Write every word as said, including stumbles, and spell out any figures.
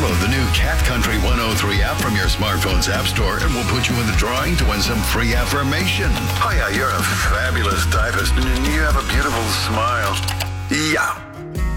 Download the new Cat Country one oh three app from your smartphone's app store and we'll put you in the drawing to win some free affirmation. Oh yeah, you're a fabulous typist and you have a beautiful smile. Yeah.